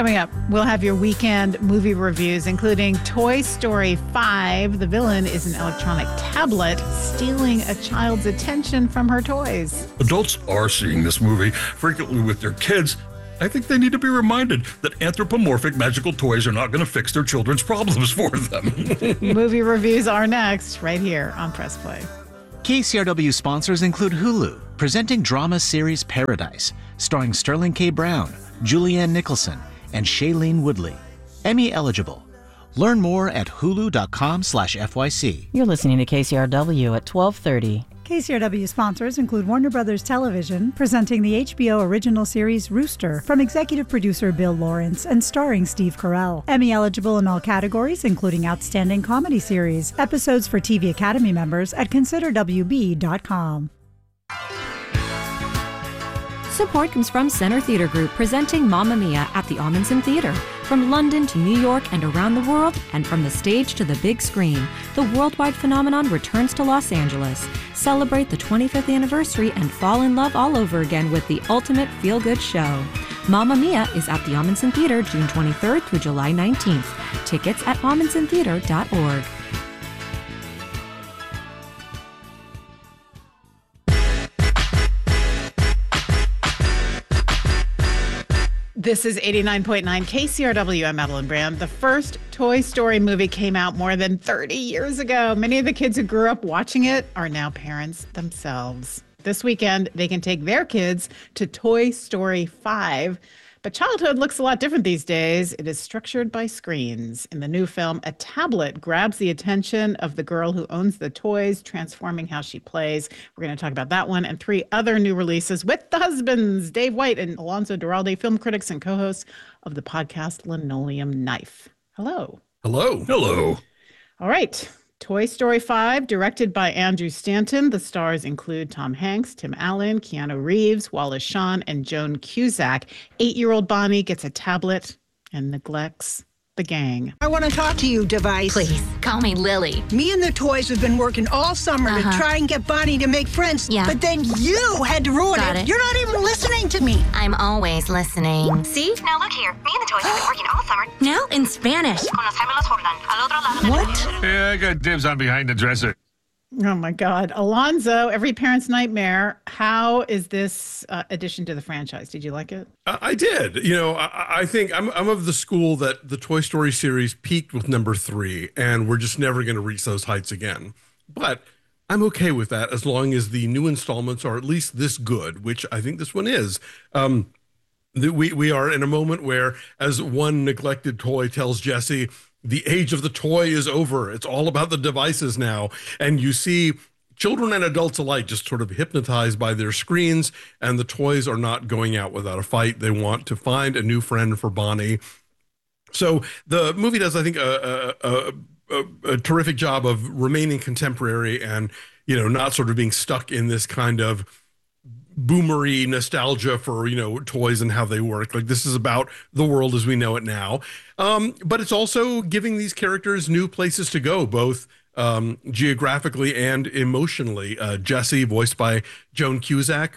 Coming up, we'll have your weekend movie reviews, including Toy Story 5. The villain is an electronic tablet stealing a child's attention from her toys. Adults are seeing this movie frequently with their kids. I think they need to be reminded that anthropomorphic magical toys are not going to fix their children's problems for them. Movie reviews are next, right here on Press Play. KCRW sponsors include Hulu, presenting drama series Paradise, starring Sterling K. Brown, Julianne Nicholson, and Shailene Woodley. Emmy eligible. Learn more at hulu.com/FYC. You're listening to KCRW at 1230. KCRW sponsors include Warner Brothers Television, presenting the HBO original series Rooster from executive producer Bill Lawrence and starring Steve Carell. Emmy eligible in all categories, including Outstanding Comedy Series. Episodes for TV Academy members at considerwb.com. Support comes from Center Theatre Group, presenting Mamma Mia at the Ahmanson Theatre. From London to New York and around the world, and from the stage to the big screen, the worldwide phenomenon returns to Los Angeles. Celebrate the 25th anniversary and fall in love all over again with the ultimate feel-good show. Mamma Mia is at the Ahmanson Theatre June 23rd through July 19th. Tickets at ahmansontheatre.org. This is 89.9 KCRW. I'm Madeline Brand. The first Toy Story movie came out more than 30 years ago. Many of the kids who grew up watching it are now parents themselves. This weekend, they can take their kids to Toy Story 5. But childhood looks a lot different these days. It is structured by screens. In the new film, a tablet grabs the attention of the girl who owns the toys, transforming how she plays. We're going to talk about that one and 3 other new releases with the husbands, Dave White and Alonso Duralde, film critics and co-hosts of the podcast Linoleum Knife. Hello. Hello. Hello. All right. Toy Story 5, directed by Andrew Stanton. The stars include Tom Hanks, Tim Allen, Keanu Reeves, Wallace Shawn, and Joan Cusack. 8-year-old Bonnie gets a tablet and neglects the gang. I want to talk to you, Device. Please, call me Lily. Me and the toys have been working all summer to try and get Bonnie to make friends. Yeah. But then you had to ruin Got it. You're not even listening to me. I'm always listening. See? Now look here. Me and the toys have been working all summer. Now in Spanish. What? Yeah, I got dibs on behind the dresser. Oh, my God. Alonzo, every parent's nightmare. How is this addition to the franchise? Did you like it? I did. You know, I think I'm of the school that the Toy Story series peaked with number 3, and we're just never going to reach those heights again. But I'm okay with that as long as the new installments are at least this good, which I think this one is. We are in a moment where, as one neglected toy tells Jessie, the age of the toy is over. It's all about the devices now. And you see children and adults alike just sort of hypnotized by their screens, and the toys are not going out without a fight. They want to find a new friend for Bonnie. So the movie does, I think, a terrific job of remaining contemporary and, you know, not sort of being stuck in this kind of boomery nostalgia for, you know, toys and how they work. Like, this is about the world as we know it now. But it's also giving these characters new places to go, both geographically and emotionally. Jessie, voiced by Joan Cusack,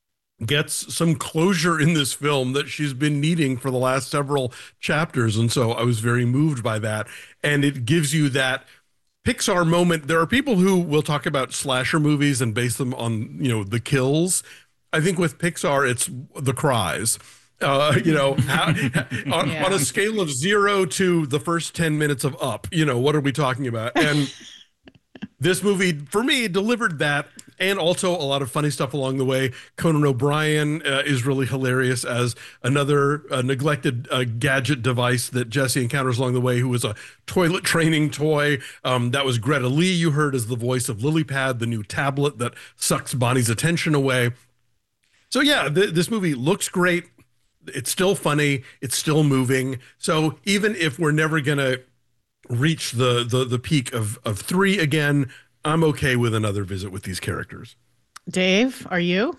gets some closure in this film that she's been needing for the last several chapters. And so I was very moved by that. And it gives you that Pixar moment. There are people who will talk about slasher movies and base them on, you know, the kills. I think with Pixar, it's the cries. You know, on a scale of 0 to the first 10 minutes of Up, you know, what are we talking about? And this movie, for me, delivered that, and also a lot of funny stuff along the way. Conan O'Brien is really hilarious as another neglected gadget device that Jessie encounters along the way, who was a toilet training toy. That was Greta Lee, you heard, as the voice of Lilypad, the new tablet that sucks Bonnie's attention away. So yeah, this movie looks great. It's still funny. It's still moving. So even if we're never going to reach the peak of 3 again, I'm okay with another visit with these characters. Dave, are you?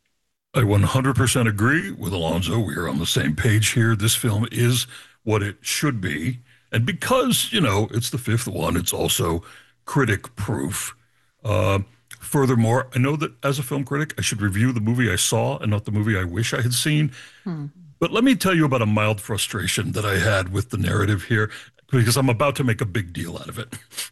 I 100% agree with Alonzo. We are on the same page here. This film is what it should be. And because, you know, it's the 5th one, it's also critic proof. Furthermore, I know that as a film critic, I should review the movie I saw and not the movie I wish I had seen. But let me tell you about a mild frustration that I had with the narrative here, because I'm about to make a big deal out of it.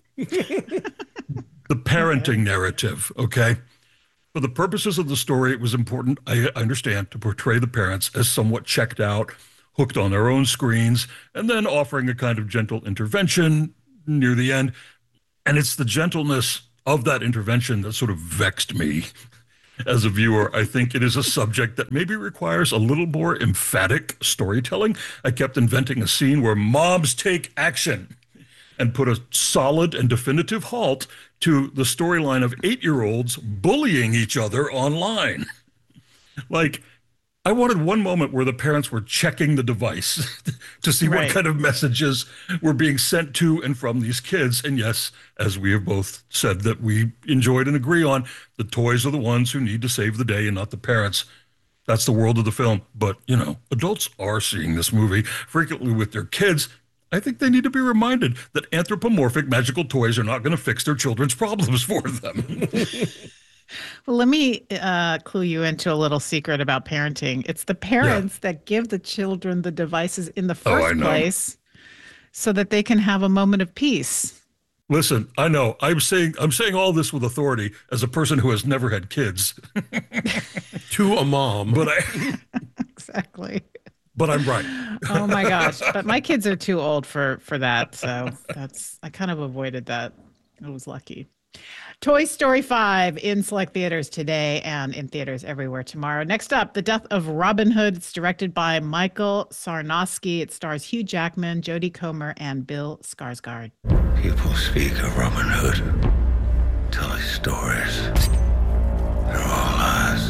The parenting narrative, okay? For the purposes of the story, it was important, I understand, to portray the parents as somewhat checked out, hooked on their own screens, and then offering a kind of gentle intervention near the end. And it's the gentleness of that intervention that sort of vexed me as a viewer. I think it is a subject that maybe requires a little more emphatic storytelling. I kept inventing a scene where moms take action and put a solid and definitive halt to the storyline of 8-year-olds bullying each other online. Like, I wanted one moment where the parents were checking the device to see what kind of messages were being sent to and from these kids. And yes, as we have both said that we enjoyed and agree on, the toys are the ones who need to save the day and not the parents. That's the world of the film. But, you know, adults are seeing this movie frequently with their kids. I think they need to be reminded that anthropomorphic magical toys are not going to fix their children's problems for them. Well, let me clue you into a little secret about parenting. It's the parents that give the children the devices in the first place so that they can have a moment of peace. Listen, I know. I'm saying all this with authority as a person who has never had kids. To a mom. But Exactly. But I'm right. Oh my gosh. But my kids are too old for that. So I kind of avoided that. I was lucky. Toy Story 5 in select theaters today and in theaters everywhere tomorrow. Next up, The Death of Robin Hood. It's directed by Michael Sarnoski. It stars Hugh Jackman, Jodie Comer, and Bill Skarsgård. People speak of Robin Hood, tell his stories. They're all lies.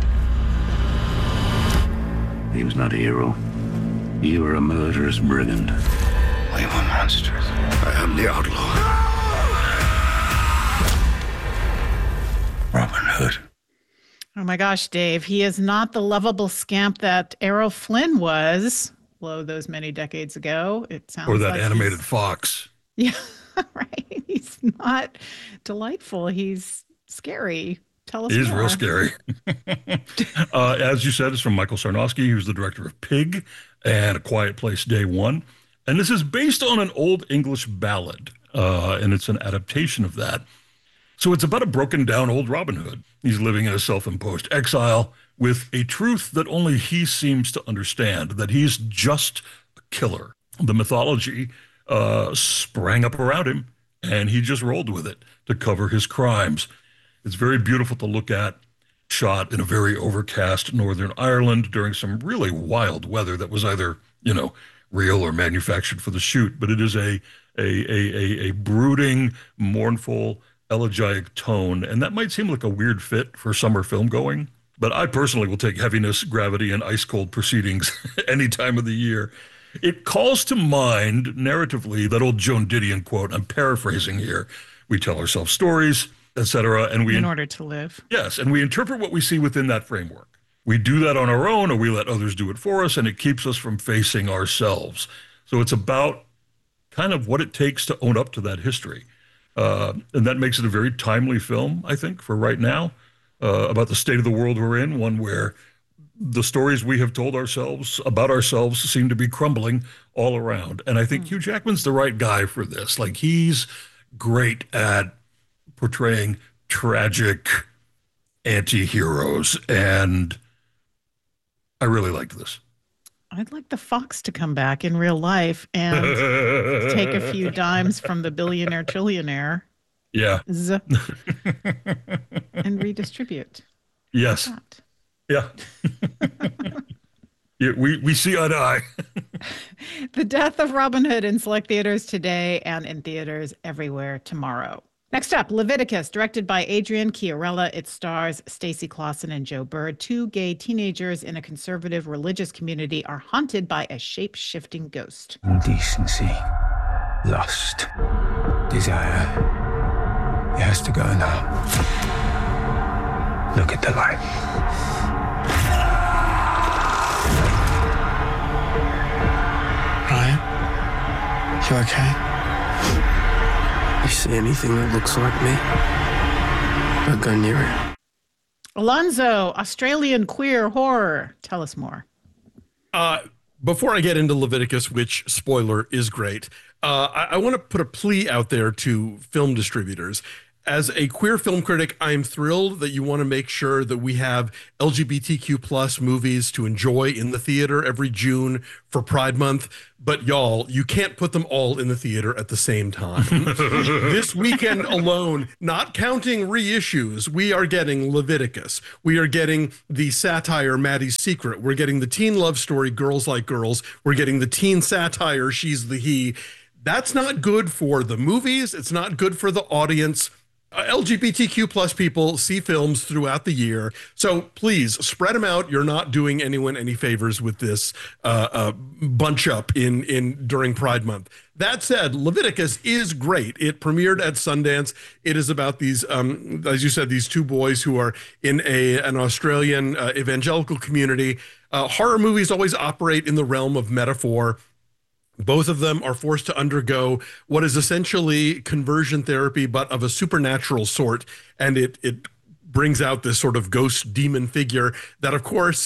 He was not a hero. You were a murderous brigand. We were monsters. I am the outlaw. Robin Hood. Oh my gosh, Dave. He is not the lovable scamp that Errol Flynn was, those many decades ago. It sounds or that like animated fox. Yeah, right. He's not delightful. He's scary. Tell us He is more. real scary. As you said, it's from Michael Sarnoski, who's the director of Pig and A Quiet Place Day One. And this is based on an old English ballad, and it's an adaptation of that. So it's about a broken down old Robin Hood. He's living in a self-imposed exile with a truth that only he seems to understand, that he's just a killer. The mythology sprang up around him, and he just rolled with it to cover his crimes. It's very beautiful to look at, shot in a very overcast Northern Ireland during some really wild weather that was either, real or manufactured for the shoot. But it is a brooding, mournful, elegiac tone, and that might seem like a weird fit for summer film going, but I personally will take heaviness, gravity, and ice-cold proceedings any time of the year. It calls to mind, narratively, that old Joan Didion quote, I'm paraphrasing here, we tell ourselves stories, etc., and we... In order to live. Yes, and we interpret what we see within that framework. We do that on our own, or we let others do it for us, and it keeps us from facing ourselves. So it's about kind of what it takes to own up to that history. And that makes it a very timely film, I think, for right now, about the state of the world we're in, one where the stories we have told ourselves about ourselves seem to be crumbling all around. And I think Hugh Jackman's the right guy for this. Like, he's great at portraying tragic anti-heroes, and I really liked this. I'd like the fox to come back in real life and take a few dimes from the billionaire trillionaire. Yeah. And redistribute. Yes. Yeah. Yeah, we see eye to eye. The Death of Robin Hood in select theaters today and in theaters everywhere tomorrow. Next up, Leviticus, directed by Adrian Chiarella. It stars Stacey Clausen and Joe Bird. Two gay teenagers in a conservative religious community are haunted by a shape-shifting ghost. Indecency, lust, desire. It has to go now. Look at the light. Ryan, you okay? You see anything that looks like me? Don't go near it. Alonzo, Australian queer horror. Tell us more. Before I get into Leviticus, which, spoiler, is great, I want to put a plea out there to film distributors. As a queer film critic, I'm thrilled that you want to make sure that we have LGBTQ plus movies to enjoy in the theater every June for Pride Month. But y'all, you can't put them all in the theater at the same time. This weekend alone, not counting reissues, we are getting Leviticus. We are getting the satire Maddie's Secret. We're getting the teen love story Girls Like Girls. We're getting the teen satire She's the He. That's not good for the movies. It's not good for the audience. LGBTQ plus people see films throughout the year. So please spread them out. You're not doing anyone any favors with this bunch up during Pride Month. That said, Leviticus is great. It premiered at Sundance. It is about these, as you said, these two boys who are in an Australian evangelical community. Horror movies always operate in the realm of metaphor. Both of them are forced to undergo what is essentially conversion therapy, but of a supernatural sort. And it brings out this sort of ghost demon figure that, of course,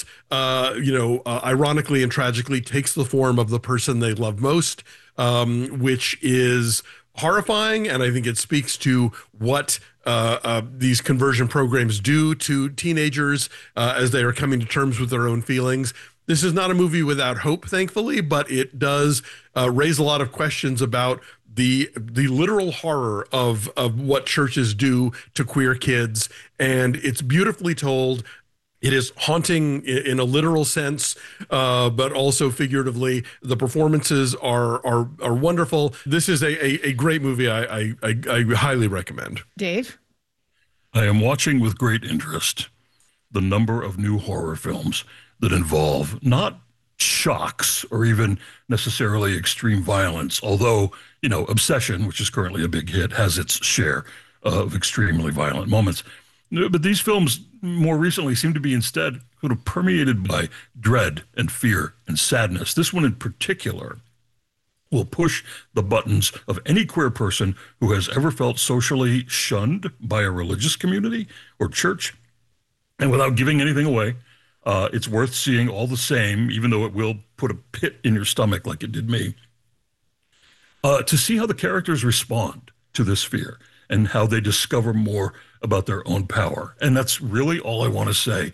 ironically and tragically takes the form of the person they love most, which is horrifying. And I think it speaks to what these conversion programs do to teenagers as they are coming to terms with their own feelings. This is not a movie without hope, thankfully, but it does raise a lot of questions about the literal horror of what churches do to queer kids. And it's beautifully told. It is haunting in a literal sense, but also figuratively. The performances are wonderful. This is a great movie. I highly recommend. Dave? I am watching with great interest the number of new horror films that involve not shocks or even necessarily extreme violence, although, Obsession, which is currently a big hit, has its share of extremely violent moments. But these films more recently seem to be instead sort of permeated by dread and fear and sadness. This one in particular will push the buttons of any queer person who has ever felt socially shunned by a religious community or church. And without giving anything away, it's worth seeing all the same, even though it will put a pit in your stomach like it did me, to see how the characters respond to this fear and how they discover more about their own power. And that's really all I want to say.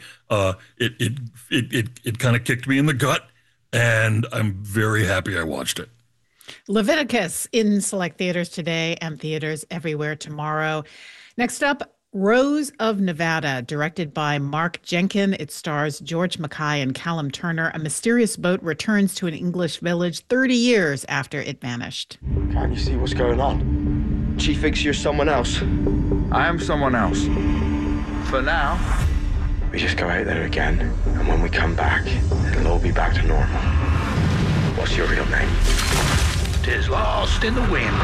It kind of kicked me in the gut, and I'm very happy I watched it. Leviticus in select theaters today and theaters everywhere tomorrow. Next up, Rose of Nevada, directed by Mark Jenkin. It stars George Mackay and Callum Turner. A mysterious boat returns to an English village 30 years after it vanished. Can't you see what's going on? She thinks you're someone else. I am someone else. For now. We just go out there again, and when we come back, it'll all be back to normal. What's your real name? 'Tis lost in the wind.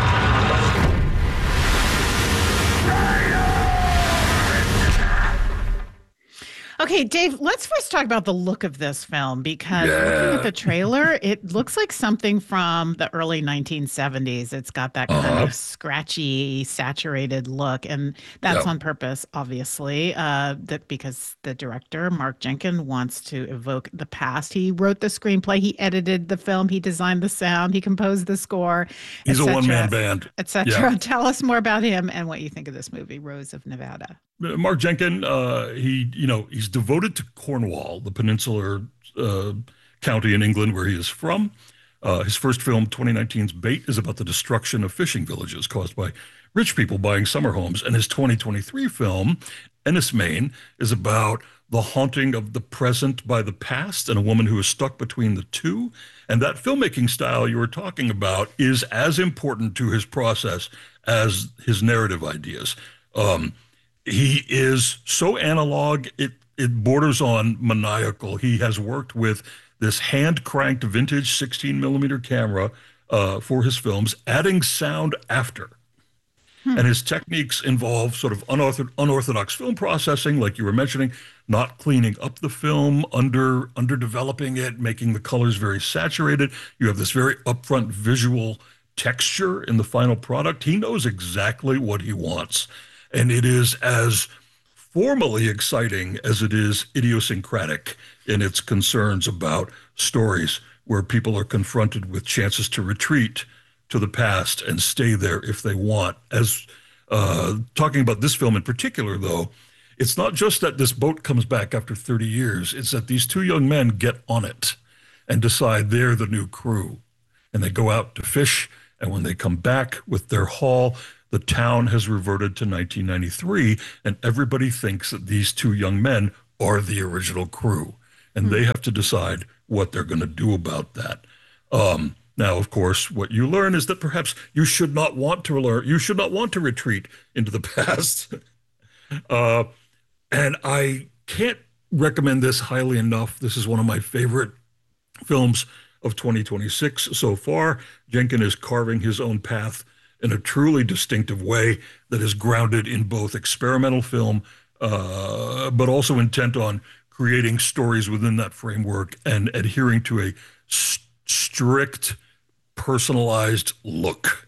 Okay, Dave, let's first talk about the look of this film, because looking at the trailer, it looks like something from the early 1970s. It's got that kind of scratchy, saturated look, and that's on purpose, obviously, because the director, Mark Jenkin, wants to evoke the past. He wrote the screenplay, he edited the film, he designed the sound, he composed the score. He's a one-man band. Etc. Yeah. Tell us more about him and what you think of this movie, Rose of Nevada. Mark Jenkin, he's devoted to Cornwall, the peninsular county in England where he is from. His first film, 2019's Bait, is about the destruction of fishing villages caused by rich people buying summer homes. And his 2023 film, Ennis, Maine, is about the haunting of the present by the past and a woman who is stuck between the two. And that filmmaking style you were talking about is as important to his process as his narrative ideas. He is so analog, it borders on maniacal. He has worked with this hand-cranked vintage 16-millimeter camera for his films, adding sound after. And his techniques involve sort of unorthodox film processing, like you were mentioning, not cleaning up the film, underdeveloping it, making the colors very saturated. You have this very upfront visual texture in the final product. He knows exactly what he wants. And it is as formally exciting as it is idiosyncratic in its concerns about stories where people are confronted with chances to retreat to the past and stay there if they want. As talking about this film in particular, though, it's not just that this boat comes back after 30 years. It's that these two young men get on it and decide they're the new crew. And they go out to fish, and when they come back with their haul, the town has reverted to 1993, and everybody thinks that these two young men are the original crew. And they have to decide what they're going to do about that. Now, of course, what you learn is that perhaps you should not want to retreat into the past. And I can't recommend this highly enough. This is one of my favorite films of 2026 so far. Jenkin is carving his own path in a truly distinctive way that is grounded in both experimental film, but also intent on creating stories within that framework and adhering to a strict, personalized look.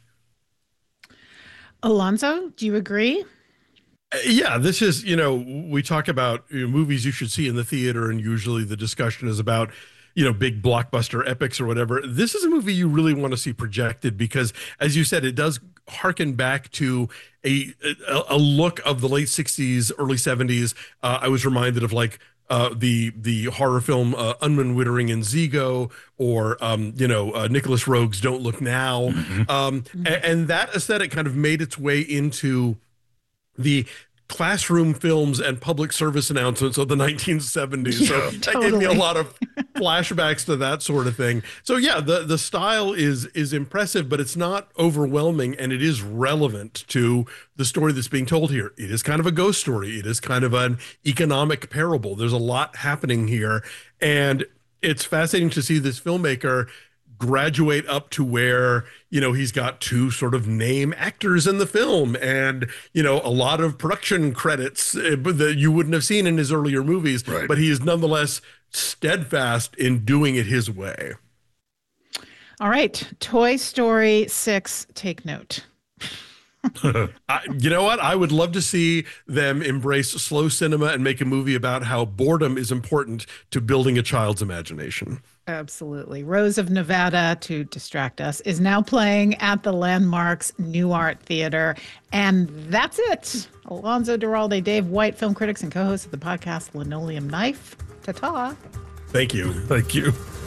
Alonzo, do you agree? Yeah, this is, we talk about movies you should see in the theater, and usually the discussion is about, big blockbuster epics or whatever. This is a movie you really want to see projected because, as you said, it does harken back to a look of the late 60s, early 70s. I was reminded of the horror film Unman Wittering and Zigo, or Nicholas Roeg's Don't Look Now. And that aesthetic kind of made its way into the classroom films and public service announcements of the 1970s. So that gave me a lot of flashbacks to that sort of thing. So yeah, the style is impressive, but it's not overwhelming, and it is relevant to the story that's being told here. It is kind of a ghost story. It is kind of an economic parable. There's a lot happening here, and it's fascinating to see this filmmaker graduate up to where, he's got two sort of name actors in the film and, a lot of production credits that you wouldn't have seen in his earlier movies, right. But he is nonetheless steadfast in doing it his way. All right. Toy Story 6, take note. You know what? I would love to see them embrace slow cinema and make a movie about how boredom is important to building a child's imagination. Absolutely. Rose of Nevada, to distract us, is now playing at the Landmarks New Art Theater. And that's it. Alonzo Duralde, Dave White, film critics and co-hosts of the podcast Linoleum Knife. Ta-ta. Thank you. Thank you.